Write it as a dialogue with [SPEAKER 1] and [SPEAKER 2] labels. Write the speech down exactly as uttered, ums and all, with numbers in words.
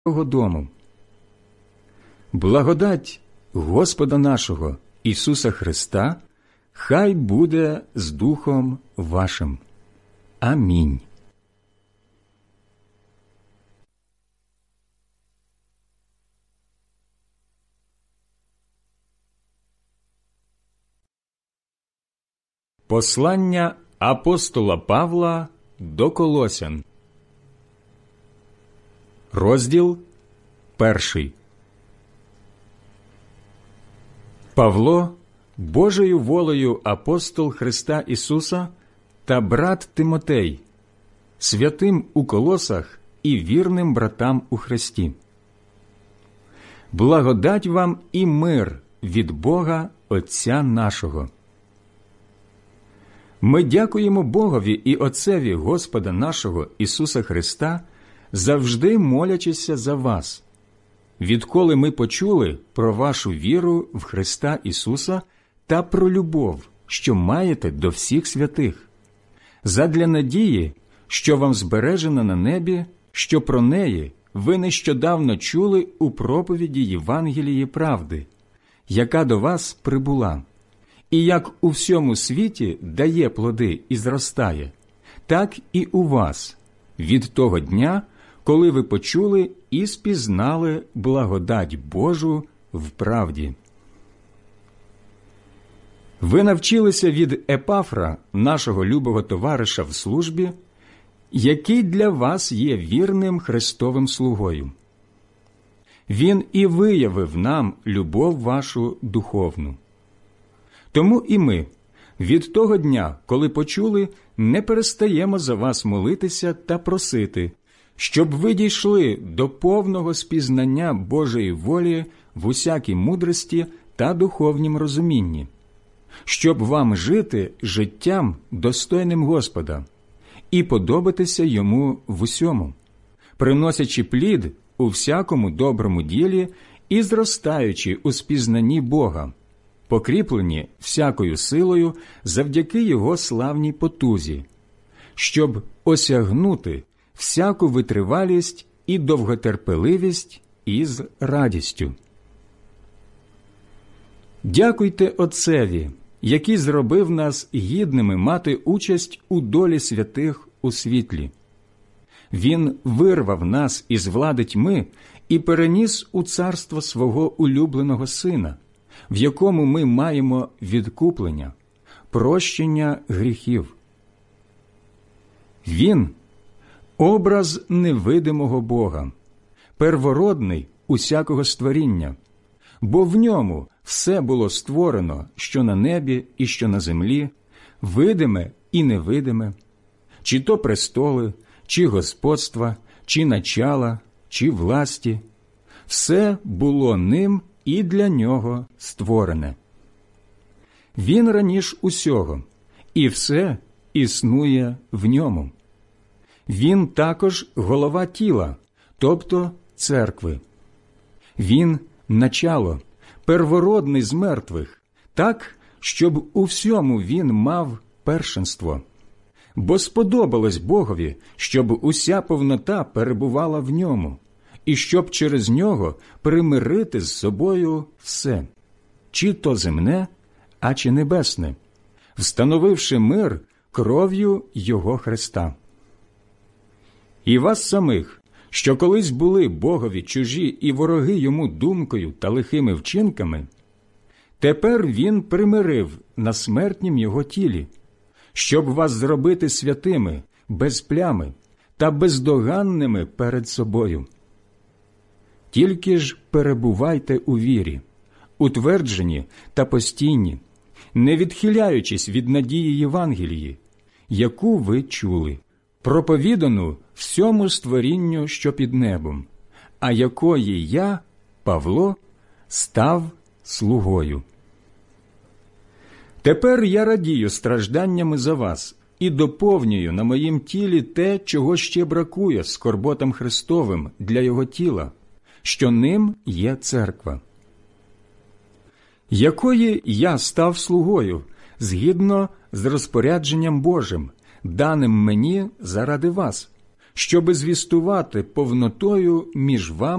[SPEAKER 1] дому. Благодать Господа нашого Ісуса Христа хай буде з духом вашим. Амінь. Послання апостола Павла до Колосян. Розділ перший. Павло, Божою волею апостол Христа Ісуса та брат Тимотей, святим у Колосах і вірним братам у Христі. Благодать вам і мир від Бога Отця нашого. Ми дякуємо Богові і Отцеві Господа нашого Ісуса Христа, завжди молячися за вас, відколи ми почули про вашу віру в Христа Ісуса та про любов, що маєте до всіх святих, задля надії, що вам збережена на небі, що про неї ви нещодавно чули у проповіді Євангелії правди, яка до вас прибула, і як у всьому світі дає плоди і зростає, так і у вас, від того дня, коли ви почули і спізнали благодать Божу в правді. Ви навчилися від Епафра, нашого любого товариша в службі, який для вас є вірним Христовим слугою. Він і виявив нам любов вашу духовну. Тому і ми, від того дня, коли почули, не перестаємо за вас молитися та просити, щоб ви дійшли до повного спізнання Божої волі в усякій мудрості та духовнім розумінні, щоб вам жити життям, достойним Господа, і подобатися Йому в усьому, приносячи плід у всякому доброму ділі і зростаючи у спізнанні Бога, покріплені всякою силою завдяки Його славній потузі, щоб осягнути всяку витривалість і довготерпеливість із радістю. Дякуйте Отцеві, який зробив нас гідними мати участь у долі святих у світлі. Він вирвав нас із влади тьми і переніс у царство свого улюбленого Сина, в якому ми маємо відкуплення, прощення гріхів. Він – образ невидимого Бога, первородний усякого створіння, бо в ньому все було створено, що на небі і що на землі, видиме і невидиме, чи то престоли, чи господства, чи начала, чи власті. Все було ним і для нього створене. Він раніш усього, і все існує в ньому. Він також голова тіла, тобто церкви. Він – начало, первородний з мертвих, так, щоб у всьому він мав першенство. Бо сподобалось Богові, щоб уся повнота перебувала в ньому, і щоб через нього примирити з собою все, чи то земне, а чи небесне, встановивши мир кров'ю Його Христа. І вас самих, що колись були Богові чужі і вороги Йому думкою та лихими вчинками, тепер Він примирив на смертнім Його тілі, щоб вас зробити святими, без плями та бездоганними перед собою. Тільки ж перебувайте у вірі, утверджені та постійні, не відхиляючись від надії Євангелії, яку ви чули, проповідану всьому створінню, що під небом, а якої я, Павло, став слугою. Тепер я радію стражданнями за вас і доповнюю на моїм тілі те, чого ще бракує скорботам Христовим для Його тіла, що ним є церква, якої я став слугою, згідно з розпорядженням Божим, даним мені заради вас, щоби звістувати повнотою між вами